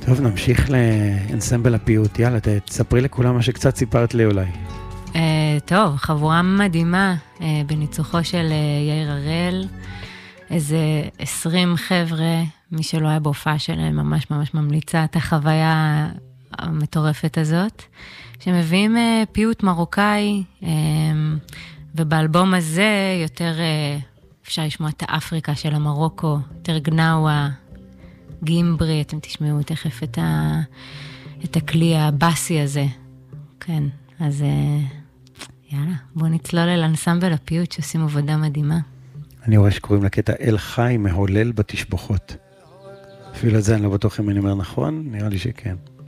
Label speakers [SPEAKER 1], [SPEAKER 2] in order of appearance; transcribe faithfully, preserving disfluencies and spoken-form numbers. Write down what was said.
[SPEAKER 1] טוב, נמשיך לאנסמבל הפיוט. יאללה, תספרי לכולם מה שקצת סיפרת לי אולי.
[SPEAKER 2] Uh, טוב, חבורה מדהימה uh, בניצוחו של uh, יאיר הראל. איזה עשרים חבר'ה, מי שלא היה בהופעה שלהם, ממש ממש ממליצה את החוויה המטורפת הזאת, שמביאים uh, פיוט מרוקאי, uh, ובאלבום הזה יותר uh, אפשר לשמוע את האפריקה של המרוקו, יותר גנאווה, גימברי, אתם תשמעו תכף את, ה, את הכלי הבאסי הזה. כן, אז יאללה, בואו נצלול אל אנסמבל הפיוט שעושים עבודה מדהימה.
[SPEAKER 1] אני רואה שקוראים לקטע אל חי מהולל בתשבחות. אפילו את זה אני לא בטוח אם אני אומר נכון, נראה לי שכן.